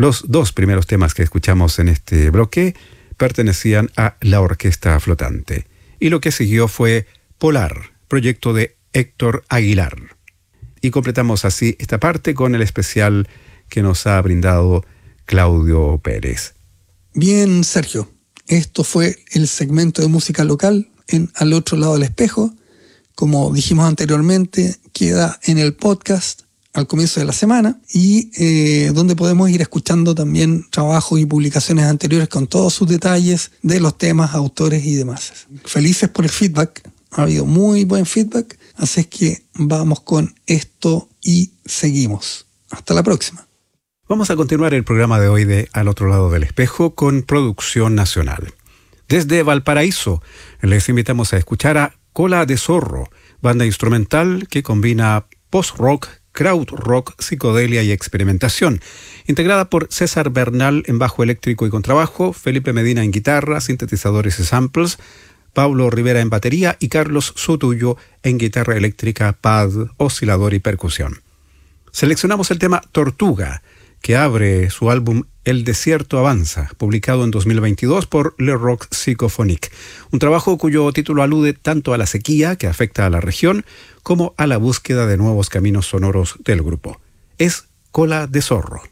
Los dos primeros temas que escuchamos en este bloque pertenecían a La Orquesta Flotante. Y lo que siguió fue Polar, proyecto de Héctor Aguilar. Y completamos así esta parte con el especial que nos ha brindado Claudio Pérez. Bien, Sergio. Esto fue el segmento de música local en Al Otro Lado del Espejo. Como dijimos anteriormente, queda en el podcast al comienzo de la semana y donde podemos ir escuchando también trabajos y publicaciones anteriores con todos sus detalles de los temas, autores y demás. Felices por el feedback. Ha habido muy buen feedback. Así es que vamos con esto y seguimos. Hasta la próxima. Vamos a continuar el programa de hoy de Al Otro Lado del Espejo con producción nacional. Desde Valparaíso les invitamos a escuchar a Cola de Zorro, banda instrumental que combina post-rock, krautrock, psicodelia y experimentación, integrada por César Bernal en bajo eléctrico y contrabajo, Felipe Medina en guitarra, sintetizadores y samples, Pablo Rivera en batería y Carlos Sotullo en guitarra eléctrica, pad, oscilador y percusión. Seleccionamos el tema Tortuga, que abre su álbum El Desierto Avanza, publicado en 2022 por Le Rock Psychophonique, un trabajo cuyo título alude tanto a la sequía que afecta a la región como a la búsqueda de nuevos caminos sonoros del grupo. Es Cola de Zorro.